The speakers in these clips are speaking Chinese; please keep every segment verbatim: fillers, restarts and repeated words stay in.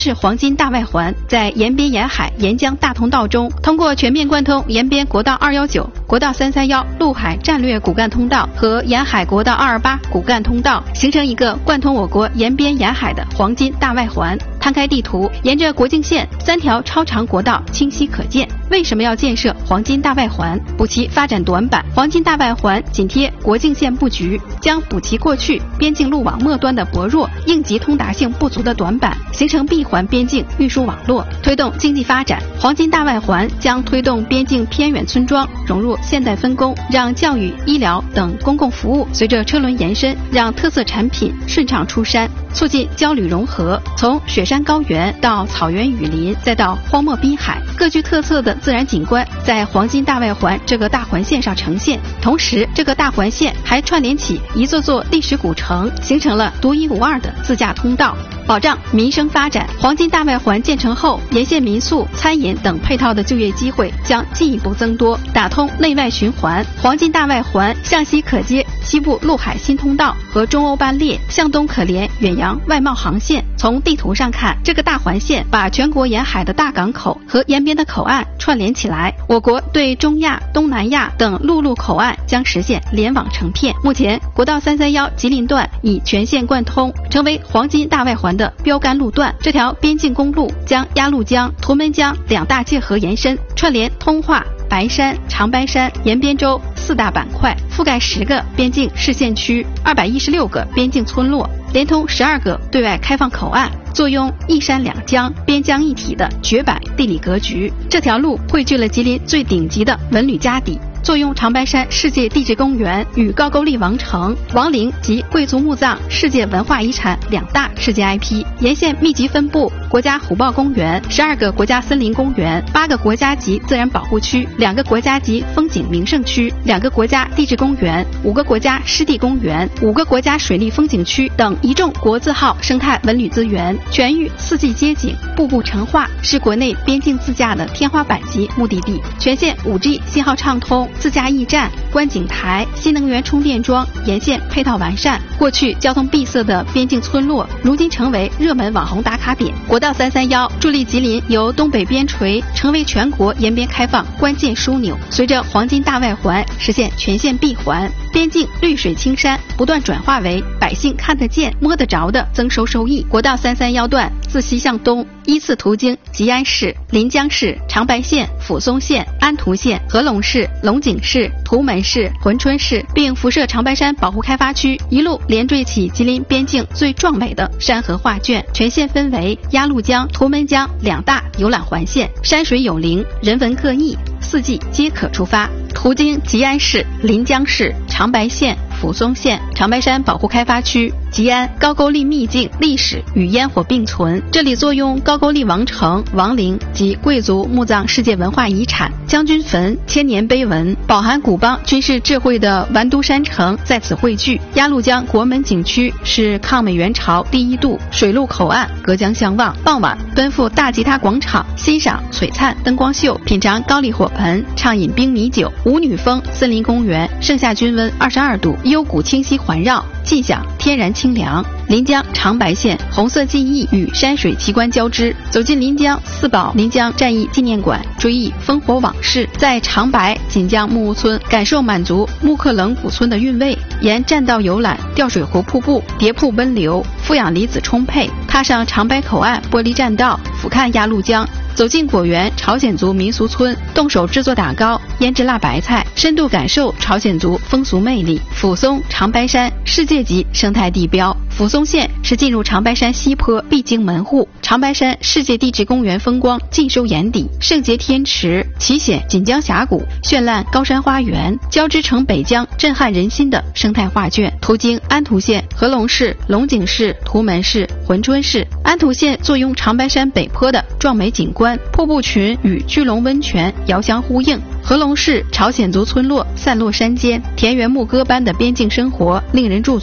是黄金大外环在延边沿海沿江大通道中，通过全面贯通延边国道二一九、国道三三一陆海战略骨干通道和沿海国道二二八骨干通道，形成一个贯通我国延边沿海的黄金大外环。摊开地图，沿着国境线三条超长国道清晰可见。为什么要建设黄金大外环？补齐发展短板。黄金大外环紧贴国境线布局，将补齐过去边境路网末端的薄弱、应急通达性不足的短板，形成闭环边境运输网络，推动经济发展。黄金大外环将推动边境偏远村庄融入现代分工，让教育、医疗等公共服务随着车轮延伸，让特色产品顺畅出山，促进交旅融合。从雪山高原到草原雨林，再到荒漠滨海，各具特色的自然景观在黄金大外环这个大环线上呈现。同时，这个大环线还串联起一座座历史古城，形成了独一无二的自驾通道，保障民生发展。黄金大外环建成后，沿线民宿、餐饮等配套的就业机会将进一步增多，打通内外循环。黄金大外环向西可接西部陆海新通道和中欧班列，向东可连远洋外贸航线。从地图上看，这个大环线把全国沿海的大港口和沿边的口岸串联起来，我国对中亚、东南亚等陆路口岸将实现联网成片。目前，国道三三一吉林段已全线贯通，成为黄金大外环的标杆路段。这条边境公路将鸭绿江、图们江两大界河延伸，串联通化、白山、长白山、延边州四大板块，覆盖十个边境市县区、二百一十六个边境村落，连通十二个对外开放口岸，坐拥一山两江、边疆一体的绝版地理格局。这条路汇聚了吉林最顶级的文旅家底，坐拥长白山世界地质公园与高句丽王城、王陵及贵族墓葬世界文化遗产两大世界 I P， 沿线密集分布国家虎豹公园、十二个国家森林公园、八个国家级自然保护区、两个国家级风景名胜区、两个国家地质公园、五个国家湿地公园、五个国家水利风景区等一众国字号生态文旅资源，全域四季街景，步步成画，是国内边境自驾的天花板级目的地。全线 五 G 信号畅通，自驾驿站、观景台、新能源充电桩沿线配套完善，过去交通闭塞的边境村落，如今成为热门网红打卡点。国道三三一助力吉林由东北边陲成为全国沿边开放关键枢纽。随着黄金大外环实现全线闭环，边境绿水青山不断转化为百姓看得见、摸得着的增收收益。国道三三一段自西向东依次途经吉安市、临江市、长白县、抚松县、安图县、合龙市、龙井市、图们市、珲春市，并辐射长白山保护开发区，一路连缀起吉林边境最壮美的山河画卷。全线分为鸭绿江、图们江两大游览环线，山水有灵，人文各异，四季皆可出发。途经吉安市、临江市、长白县、抚松县、长白山保护开发区。吉安高句丽秘境历史与烟火并存，这里坐拥高句丽王城、王陵及贵族墓葬世界文化遗产、将军坟、千年碑文，饱含古邦军事智慧的完都山城在此汇聚。鸭绿江国门景区是抗美援朝第一渡，水陆口岸隔江相望。傍晚奔赴大吉他广场，欣赏璀璨灯光秀，品尝高丽火盆，畅饮冰米酒。五女峰森林公园，盛夏均温二十二度，幽谷清溪环绕，尽享天然清凉。临江长白县红色记忆与山水奇观交织，走进临江四宝临江战役纪念馆，追忆烽火往事。在长白锦江木屋村感受满族木克冷古村的韵味，沿栈道游览吊水湖瀑布，蝶瀑奔流，负氧离子充沛。踏上长白口岸玻璃栈道，俯瞰鸭绿江。走进果园朝鲜族民俗村，动手制作打糕、腌制辣白菜，深度感受朝鲜族风俗魅力。抚松长白山世界级生态地标，抚松县是进入长白山西坡必经门户。长白山世界地质公园风光尽收眼底，圣洁天池、奇险锦江峡谷、绚烂高山花园，交织成北疆震撼人心的生态画卷。途经安图县、合龙市、龙井市、图们市、珲春市。安图县坐拥长白山北坡的壮美景观，瀑布群与巨龙温泉遥相呼应。合龙市朝鲜族村落散落山间，田园牧歌般的边境生活令人驻足。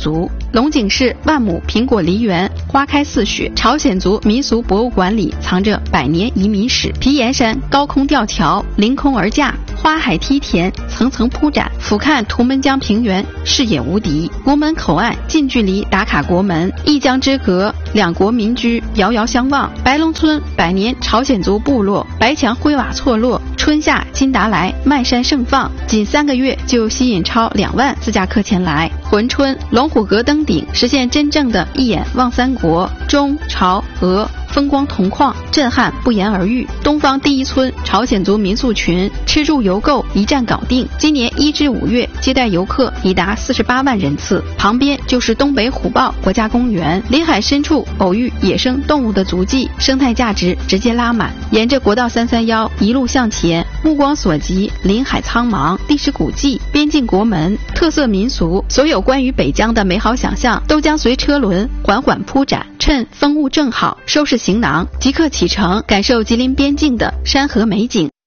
龙井市万亩苹果梨园花开似雪，朝鲜族民俗博物馆里藏着百年移民史。皮岩山高空吊桥凌空而架，花海梯田层层铺展，俯瞰图们江平原，视野无敌。国门口岸近距离打卡国门，一江之隔，两国民居遥遥相望。白龙村百年朝鲜族部落，白墙灰瓦错落，春夏金达莱漫山盛放，仅三个月就吸引超两万自驾客前来。珲春龙虎阁登顶，实现真正的一眼望三国，中朝俄风光同框，震撼不言而喻。东方第一村朝鲜族民宿群，吃住游购一站搞定。今年一至五月接待游客已达四十八万人次。旁边就是东北虎豹国家公园，临海深处偶遇野生动物的足迹，生态价值直接拉满。沿着国道三三幺一路向前，目光所及，临海苍茫，历史古迹，边境国门，特色民俗，所有关于北疆的美好想象都将随车轮缓缓铺展。趁风物正好，收拾行囊，即刻启程，感受吉林边境的山河美景。